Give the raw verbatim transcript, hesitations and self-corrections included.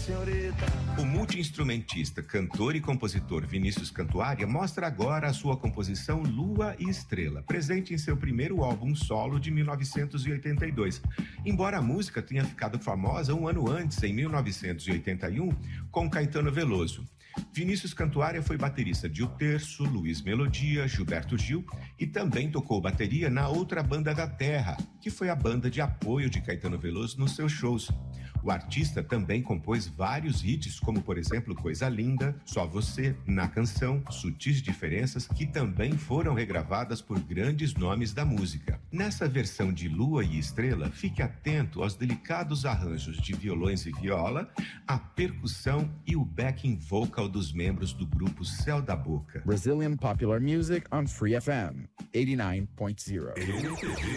senhorita. O multi-instrumentista, cantor e compositor Vinícius Cantuária mostra agora a sua composição Lua e Estrela, presente em seu primeiro álbum solo de mil novecentos e oitenta e dois. Embora a música tenha ficado famosa um ano antes, em mil novecentos e oitenta e um, com Caetano Veloso. Vinícius Cantuária foi baterista de O Terço, Luiz Melodia, Gilberto Gil e também tocou bateria na outra banda da Terra, que foi a banda de apoio de Caetano Veloso nos seus shows. O artista também compôs vários hits, como por exemplo Coisa Linda, Só Você, Na Canção, Sutis Diferenças, que também foram regravadas por grandes nomes da música. Nessa versão de Lua e Estrela, fique atento aos delicados arranjos de violões e viola, a percussão e o backing vocal dos membros do grupo Céu da Boca. Brazilian popular music on Free F M eighty-nine point zero.